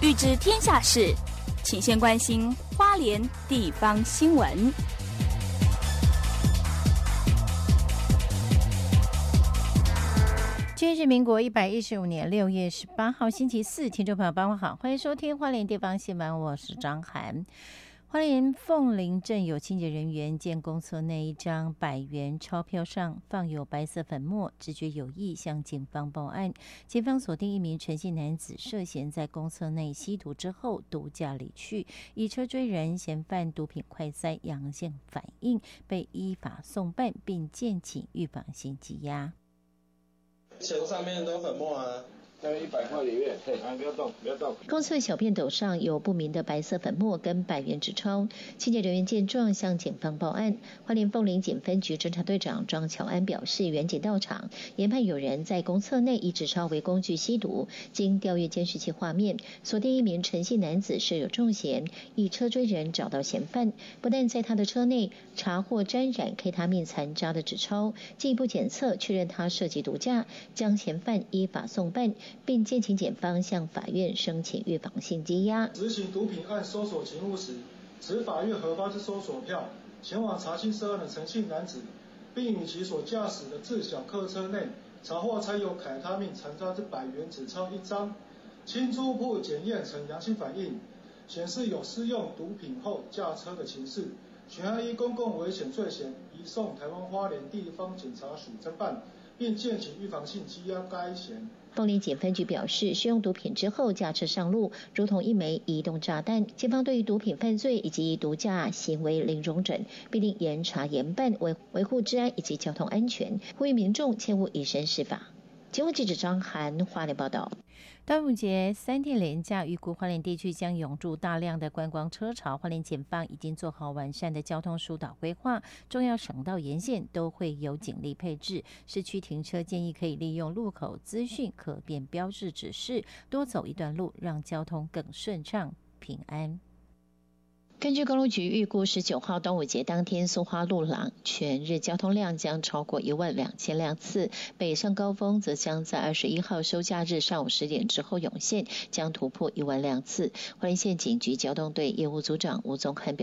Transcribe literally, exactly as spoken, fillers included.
欲知天下事，请先关心花莲地方新闻。 今天是民国一百一十五年六月十八号星期四，听众朋友傍晚好，欢迎收听花莲地方新闻，我是张涵。花莲凤林镇有清洁人员见公厕内一张百元钞票上放有白色粉末，直觉有异，向警方报案。警方锁定一名陈姓男子涉嫌在公厕内吸毒之后毒驾离去，以车追人，嫌犯毒品快筛阳性反应，被依法送办，并建请预防性羁押。 钱上面都粉末啊。在一百块里面，嘿，啊，不要动，不要动。 公厕小便斗上有不明的白色粉末跟百元纸钞，清洁人员见状向警方报案。花莲凤林警分局侦查队长庄巧安表示，员警到场，研判有人在公厕内以纸钞为工具吸毒，经调阅监视器画面，锁定一名陈姓男子设有重嫌，以车追人找到嫌犯，不但在他的车内查获沾染 K 他命残渣的纸钞，进一步检测确认他涉及毒驾，将嫌犯依法送办，并建请检方向法院申请预防性羁押。 执行毒品案搜索勤务时，持法院核发之搜索票前往查清涉案的陈姓男子，并与其所驾驶的自小客车内查获掺有凯他命残渣之百元纸钞一张，经初步检验呈阳性反应，显示有施用毒品后驾车的情事，全案依公共危险罪嫌移送台湾花莲地方检察署侦办，并建请预防性羁押该嫌。 凤林检分局表示，使用毒品之后驾车上路，如同一枚移动炸弹。警方对于毒品犯罪以及毒驾行为零容忍，必定严查严办，维维护治安以及交通安全，呼吁民众切勿以身试法。节目记者张涵花莲报道。端午节三天连假，预估花莲地区将涌入大量的观光车潮。花莲检方已经做好完善的交通疏导规划，重要省道沿线都会有警力配置。市区停车建议可以利用路口资讯可变标志指示，多走一段路，让交通更顺畅平安。根据公路局预估，十九号端午节当天，苏花路廊全日交通量将超过一万两千辆次，北上高峰则将在二十一号收假日上午十点之后涌现，将突破一万辆次。花莲县警局交通队业务组长吴宗汉表